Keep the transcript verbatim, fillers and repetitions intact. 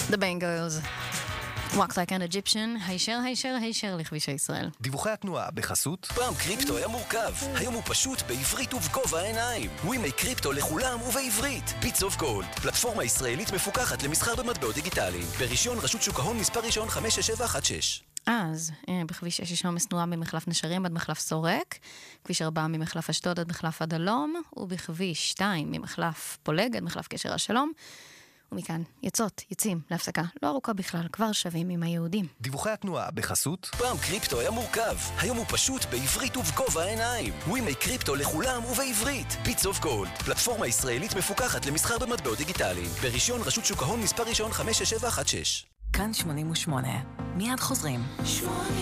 The Bangles. Walk like an Egyptian, הישר, הישר, הישר לכבישי ישראל. דיווחי התנועה בחסות. פעם קריפטו היה מורכב, היום הוא פשוט בעברית ובגובה העיניים. ווימי קריפטו לכולם ובעברית. ביטס אוף גולד, פלטפורמה ישראלית מפוקחת למסחר במטבעות דיגיטליים. ברישיון רשות שוק ההון מספר רישיון חמש שש שבע אחת שש. אז, בכביש שש יש עומס תנועה ממחלף נשרים עד מחלף סורק, כביש ארבע ממחלף אשדוד עד מחלף הדלום, ובכביש שתיים ממחלף פולג עד מחלף קשר השלום. ומכאן יצאות, יצאים, להפסקה לא ארוכה בכלל, כבר שווים עם היהודים. דיווחי התנועה בחסות. פעם קריפטו היה מורכב, היום הוא פשוט בעברית ובגובה העיניים. ווימי קריפטו לכולם ובעברית. ביטס אוף גולד, פלטפורמה ישראלית מפוקחת למסחר במטבעות דיגיטליים. ברישיון רשות שוק ההון מספר רישיון חמש שש שבע אחת שש. כאן שמונים ושמונה. מיד חוזרים.